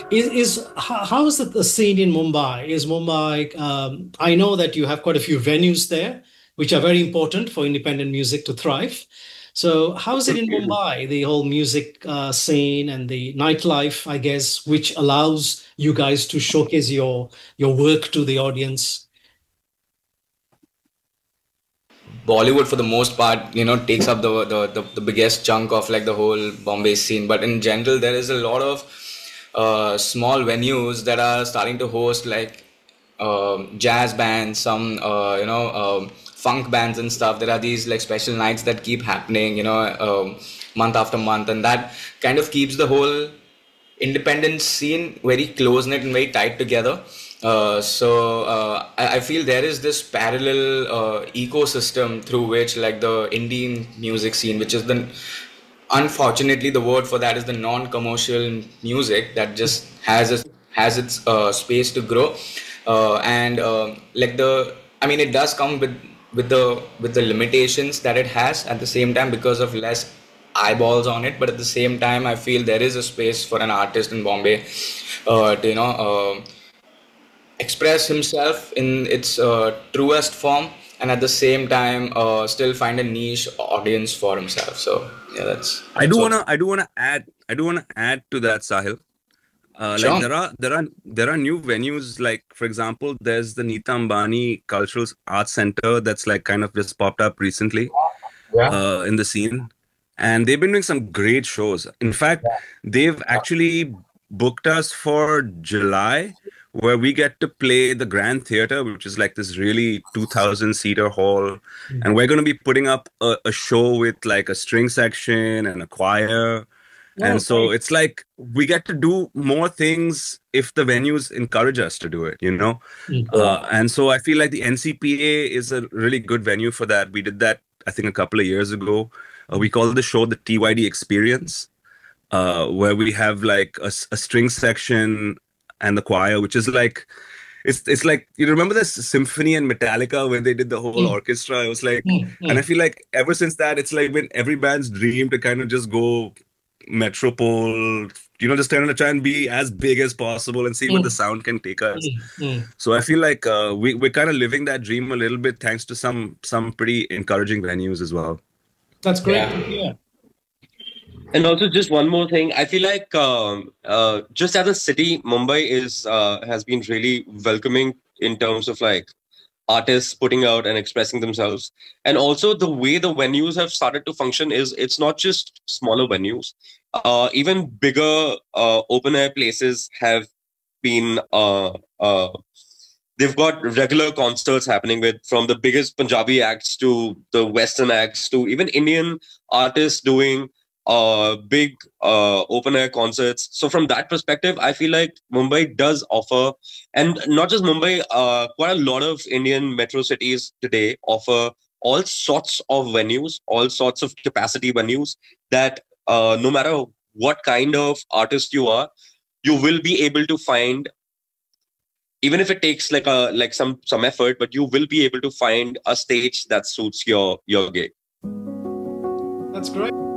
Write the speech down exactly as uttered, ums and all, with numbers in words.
Is, is how, how is it the scene in Mumbai? Is Mumbai, um, I know that you have quite a few venues there, which are very important for independent music to thrive. So how is it in Mumbai, the whole music uh, scene and the nightlife, I guess, which allows you guys to showcase your your work to the audience? Bollywood, for the most part, you know, takes up the, the the the biggest chunk of like the whole Bombay scene. But in general, there is a lot of uh, small venues that are starting to host like um, jazz bands, some uh, you know um, funk bands and stuff. There are these like special nights that keep happening, you know, um, month after month, and that kind of keeps the whole independent scene very close knit and very tight together. Uh, so uh, I, I feel there is this parallel uh, ecosystem through which like the Indian music scene, which is the unfortunately the word for that is the non-commercial music that just has a, has its uh, space to grow, uh, and uh, like the I mean it does come with with the with the limitations that it has at the same time because of less eyeballs on it, but at the same time I feel there is a space for an artist in Bombay uh, to you know uh, express himself in its uh, truest form, and at the same time uh, still find a niche audience for himself. So yeah, that's I do that's what. wanna I do wanna add I do wanna add to that, Sahil. Uh, like Sure. there are there are there are new venues, like for example there's the Nita Ambani Cultural Arts Center that's like kind of just popped up recently Yeah. uh, in the scene, and they've been doing some great shows. In fact, they've actually booked us for July, where we get to play the Grand Theater, which is like this really two thousand seater hall, and we're going to be putting up a, a show with like a string section and a choir. And Oh, so great. it's like we get to do more things if the venues encourage us to do it, you know? Mm. Uh, and so I feel like the N C P A is a really good venue for that. We did that, I think, a couple of years ago. Uh, we call the show the T Y D Experience, uh, where we have like a, s- a string section and the choir, which is like, it's it's like, you remember the symphony and Metallica when they did the whole Mm, orchestra? It was like, mm, and I mm, feel like ever since that, it's like been every band's dream to kind of just go metropole, you know, just trying to try and be as big as possible and see where the mm, sound can take us. mm, mm. So I feel like uh, we we're kind of living that dream a little bit thanks to some some pretty encouraging venues as well. That's great Yeah. to hear. And also, just one more thing, I feel like um, uh, just as a city, Mumbai is uh, has been really welcoming in terms of like artists putting out and expressing themselves. And also, the way the venues have started to function is it's not just smaller venues. Uh, even bigger uh, open air places have been uh, uh, they've got regular concerts happening with, from the biggest Punjabi acts to the Western acts to even Indian artists doing uh, big uh, open air concerts. So from that perspective, I feel like Mumbai does offer, and not just Mumbai, uh, quite a lot of Indian metro cities today offer all sorts of venues, all sorts of capacity venues that uh, no matter what kind of artist you are, you will be able to find, even if it takes like a like some some effort, but you will be able to find a stage that suits your your gig. That's great.